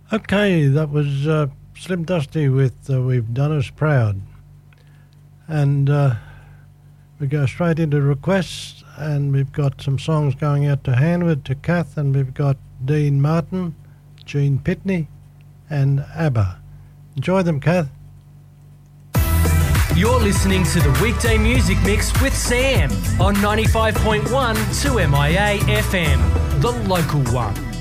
Okay, that was Slim Dusty with We've Done Us Proud. And we go straight into requests, and we've got some songs going out to Hanwood, to Kath, and we've got Dean Martin, Gene Pitney, and ABBA. Enjoy them, Kath. You're listening to the Weekday Music Mix with Sam on 95.1 2MIA FM, the local one.